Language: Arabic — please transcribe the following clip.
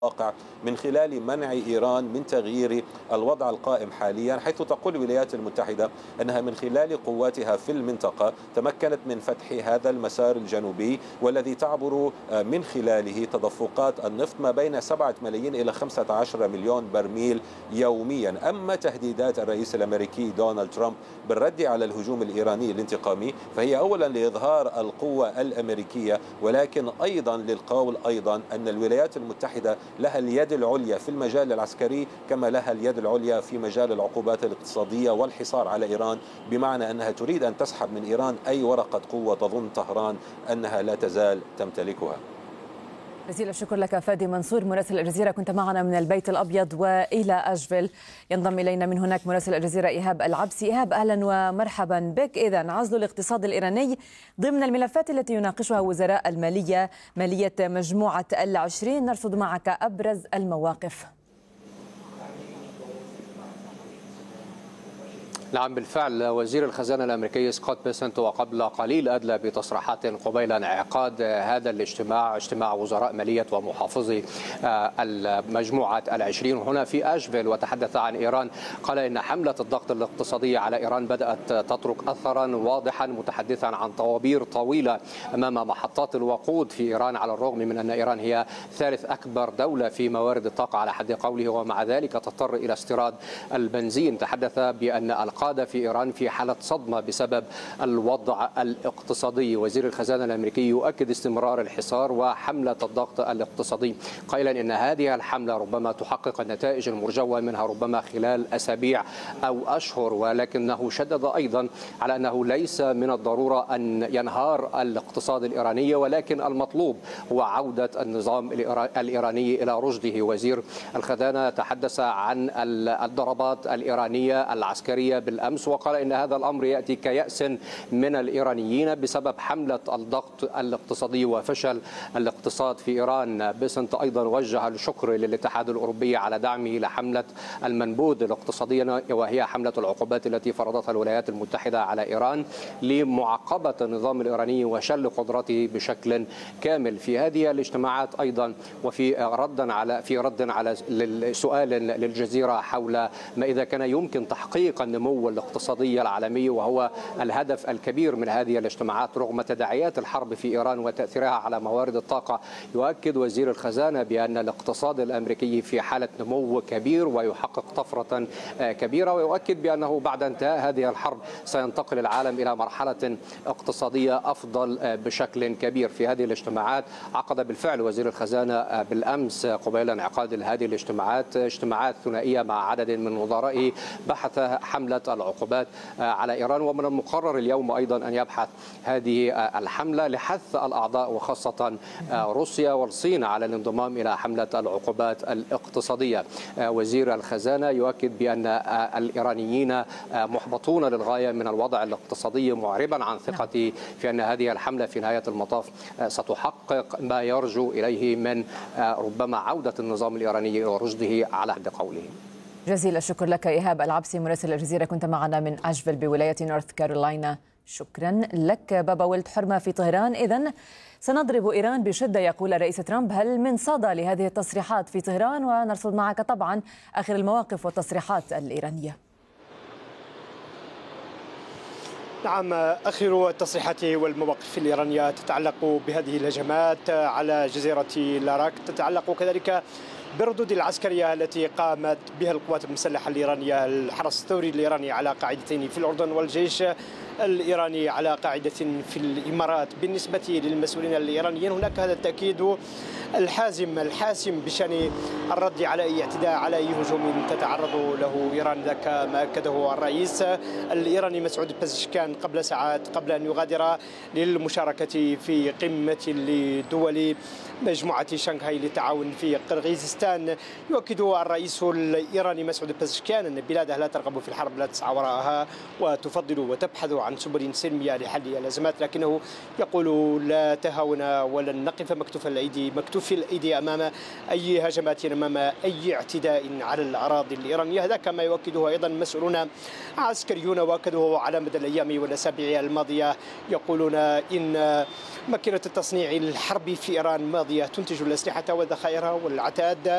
الواقع من خلال منع إيران من تغيير الوضع القائم حاليا، حيث تقول الولايات المتحدة أنها من خلال قواتها في المنطقة تمكنت من فتح هذا المسار الجنوبي والذي تعبر من خلاله تدفقات النفط ما بين 7 ملايين إلى 15 مليون برميل يوميا. أما تهديدات الرئيس الأمريكي دونالد ترامب بالرد على الهجوم الإيراني الانتقامي فهي أولا لإظهار القوة الأمريكية، ولكن أيضا للقول أيضا أن الولايات المتحدة لها اليد العليا في المجال العسكري كما لها اليد العليا في مجال العقوبات الاقتصادية والحصار على إيران، بمعنى أنها تريد أن تسحب من إيران أي ورقة قوة تظن طهران أنها لا تزال تمتلكها. جزيل الشكر لك فادي منصور مراسل الجزيرة، كنت معنا من البيت الأبيض وإلى أشفيل. ينضم إلينا من هناك مراسل الجزيرة إيهاب العبسي. إيهاب، أهلا ومرحبا بك. إذن عزل الاقتصاد الإيراني ضمن الملفات التي يناقشها وزراء المالية، مالية مجموعة ال20، نرصد معك أبرز المواقف. نعم بالفعل، وزير الخزانة الأمريكي سكوت بيسنت وقبل قليل أدلى بتصريحات قبيل انعقاد هذا الاجتماع، اجتماع وزراء مالية ومحافظي المجموعة ال20 هنا في أشفيل، وتحدث عن إيران. قال إن حملة الضغط الاقتصادية على إيران بدأت تترك أثرا واضحا، متحدثا عن طوابير طويلة أمام محطات الوقود في إيران، على الرغم من أن إيران هي ثالث أكبر دولة في موارد الطاقة على حد قوله، ومع ذلك تضطر إلى استيراد البنزين. تحدث بأن القادة في إيران في حالة صدمة بسبب الوضع الاقتصادي. وزير الخزانة الأمريكي يؤكد استمرار الحصار وحملة الضغط الاقتصادي، قائلا إن هذه الحملة ربما تحقق النتائج المرجوة منها ربما خلال أسابيع أو أشهر، ولكنه شدد أيضا على أنه ليس من الضرورة أن ينهار الاقتصاد الإيراني، ولكن المطلوب هو عودة النظام الإيراني إلى رشده. وزير الخزانة تحدث عن الضربات الإيرانية العسكرية بالأمس، وقال إن هذا الأمر يأتي كيأس من الإيرانيين بسبب حملة الضغط الاقتصادي وفشل الاقتصاد في إيران. بيسنت أيضا وجه الشكر للاتحاد الأوروبي على دعمه لحملة المنبوذ الاقتصادية، وهي حملة العقوبات التي فرضتها الولايات المتحدة على إيران لمعاقبة النظام الإيراني وشل قدرته بشكل كامل. في هذه الاجتماعات أيضا وفي رد على سؤال للجزيرة حول ما إذا كان يمكن تحقيق النمو الاقتصادي العالمي، وهو الهدف الكبير من هذه الاجتماعات رغم تداعيات الحرب في إيران وتأثيرها على موارد الطاقة، يؤكد وزير الخزانة بأن الاقتصاد الأمريكي في حالة نمو كبير ويحقق طفرة كبيرة، ويؤكد بأنه بعد انتهاء هذه الحرب سينتقل العالم إلى مرحلة اقتصادية أفضل بشكل كبير. في هذه الاجتماعات عقد بالفعل وزير الخزانة بالأمس قبيل انعقاد هذه الاجتماعات اجتماعات ثنائية مع عدد من وزرائه بحث حملة العقوبات على إيران، ومن المقرر اليوم أيضا أن يبحث هذه الحملة لحث الأعضاء وخاصة روسيا والصين على الانضمام إلى حملة العقوبات الاقتصادية. وزير الخزانة يؤكد بأن الإيرانيين محبطون للغاية من الوضع الاقتصادي، معربا عن ثقته في أن هذه الحملة في نهاية المطاف ستحقق ما يرجو إليه من ربما عودة النظام الإيراني إلى رشده على حد قوله. جزيل الشكر لك إيهاب العبسي مراسل الجزيرة، كنت معنا من أشفيل بولاية نورث كارولاينا. شكرا لك. بابا ولد حرمة في طهران. إذن سنضرب إيران بشدة يقول الرئيس ترامب، هل من صدى لهذه التصريحات في طهران؟ ونرصد معك طبعا آخر المواقف والتصريحات الإيرانية. نعم، آخر التصريحات والمواقف الإيرانية تتعلق بهذه الهجمات على جزيرة لاراك، تتعلق كذلك بالردود العسكرية التي قامت بها القوات المسلحة الإيرانية، الحرس الثوري الإيراني على قاعدتين في الأردن، والجيش الإيراني على قاعدة في الإمارات. بالنسبة للمسؤولين الإيرانيين هناك هذا التأكيد الحاسم بشأن الرد على أي اعتداء، على أي هجوم تتعرض له إيران. ذاك ما أكده الرئيس الإيراني مسعود بزشكان قبل ساعات قبل أن يغادر للمشاركة في قمة لدول مجموعة شنغهاي للتعاون في قرغيزستان. يؤكد الرئيس الإيراني مسعود بزشكان أن بلاده لا ترغب في الحرب، لا تسعى وراءها وتفضل وتبحث عن سبل سلمية لحل الأزمات، لكنه يقول لا تهاون ولن نقف مكتوف الأيدي أمام أي هجمات، أمام أي اعتداء على الأراضي الإيرانية. هذا كما يؤكده أيضا مسؤولون عسكريون وأكدوه على مدى الأيام والأسابيع الماضية، يقولون إن ماكينة التصنيع الحربي في إيران ماضية تنتج الأسلحة وذخائرها والعتاد